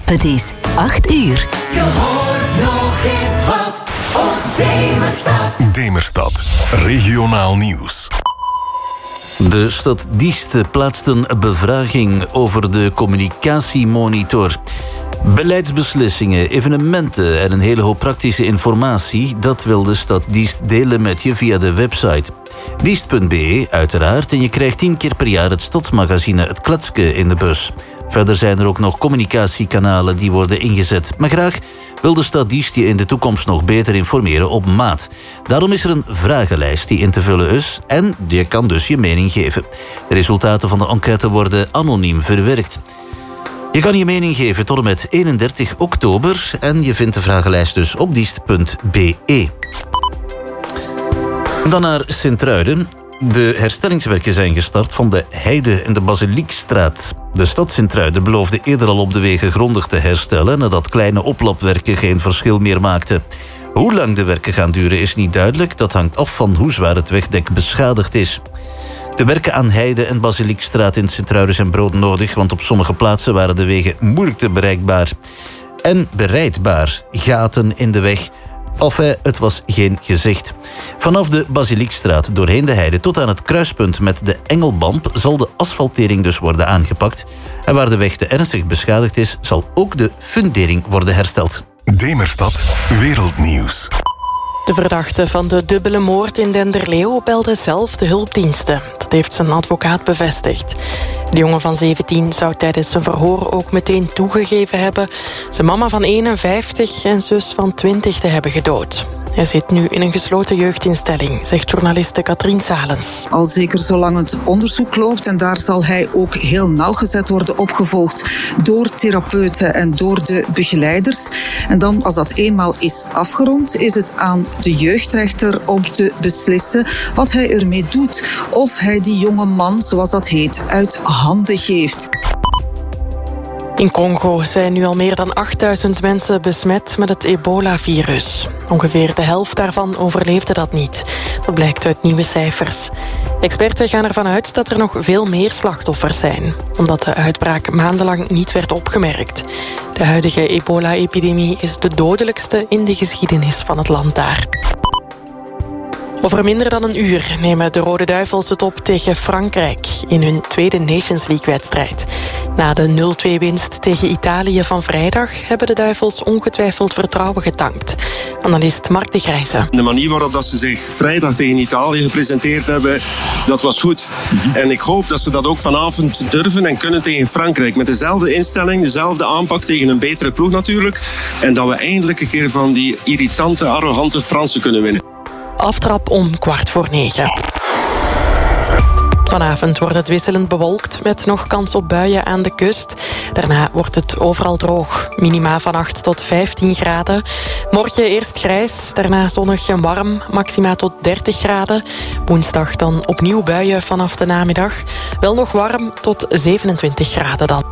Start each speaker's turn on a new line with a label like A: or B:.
A: Het is 8 uur.
B: Je hoort nog eens wat op Demerstad.
C: Demerstad, regionaal nieuws.
D: De stad Diest plaatst een bevraging over de communicatiemonitor. Beleidsbeslissingen, evenementen en een hele hoop praktische informatie, dat wil de stad Diest delen met je via de website. Diest.be uiteraard, en je krijgt 10 keer per jaar het stadsmagazine Het Kletske in de bus. Verder zijn er ook nog communicatiekanalen die worden ingezet. Maar graag wil de stad Diest je in de toekomst nog beter informeren op maat. Daarom is er een vragenlijst die in te vullen is en je kan dus je mening geven. De resultaten van de enquête worden anoniem verwerkt. Je kan je mening geven tot en met 31 oktober en je vindt de vragenlijst dus op diest.be. Dan naar Sint-Truiden. De herstellingswerken zijn gestart van de Heide en de Basiliekstraat. De stad Sint-Truiden beloofde eerder al op de wegen grondig te herstellen nadat kleine oplapwerken geen verschil meer maakten. Hoe lang de werken gaan duren is niet duidelijk. Dat hangt af van hoe zwaar het wegdek beschadigd is. De werken aan Heide en Basiliekstraat in Sint-Truiden zijn broodnodig, want op sommige plaatsen waren de wegen moeilijk te bereikbaar. En bereidbaar. Gaten in de weg. Enfin, het was geen gezicht. Vanaf de Basiliekstraat doorheen de Heide tot aan het kruispunt met de Engelbamp zal de asfaltering dus worden aangepakt. En waar de weg te ernstig beschadigd is, zal ook de fundering worden hersteld.
C: Demerstad, wereldnieuws.
E: De verdachte van de dubbele moord in Denderleeuw belde zelf de hulpdiensten. Dat heeft zijn advocaat bevestigd. De jongen van 17 zou tijdens zijn verhoor ook meteen toegegeven hebben zijn mama van 51 en zus van 20 te hebben gedood. Hij zit nu in een gesloten jeugdinstelling, zegt journaliste Katrien Salens.
F: Al zeker zolang het onderzoek loopt, en daar zal hij ook heel nauwgezet worden opgevolgd door therapeuten en door de begeleiders. En dan, als dat eenmaal is afgerond, is het aan de jeugdrechter om te beslissen wat hij ermee doet. Of hij die jonge man, zoals dat heet, uit handen geeft.
E: In Congo zijn nu al meer dan 8000 mensen besmet met het ebola-virus. Ongeveer de helft daarvan overleefde dat niet. Dat blijkt uit nieuwe cijfers. Experten gaan ervan uit dat er nog veel meer slachtoffers zijn, omdat de uitbraak maandenlang niet werd opgemerkt. De huidige ebola-epidemie is de dodelijkste in de geschiedenis van het land daar. Over minder dan een uur nemen de Rode Duivels het op tegen Frankrijk in hun tweede Nations League-wedstrijd. Na de 0-2 winst tegen Italië van vrijdag hebben de Duivels ongetwijfeld vertrouwen getankt. Analist Mark de Grijze.
G: De manier waarop dat ze zich vrijdag tegen Italië gepresenteerd hebben, dat was goed. En ik hoop dat ze dat ook vanavond durven en kunnen tegen Frankrijk. Met dezelfde instelling, dezelfde aanpak tegen een betere ploeg natuurlijk. En dat we eindelijk een keer van die irritante, arrogante Fransen kunnen winnen.
E: Aftrap om 8:45. Vanavond wordt het wisselend bewolkt met nog kans op buien aan de kust. Daarna wordt het overal droog. Minima van 8 tot 15 graden. Morgen eerst grijs, daarna zonnig en warm. Maxima tot 30 graden. Woensdag dan opnieuw buien vanaf de namiddag. Wel nog warm tot 27 graden dan.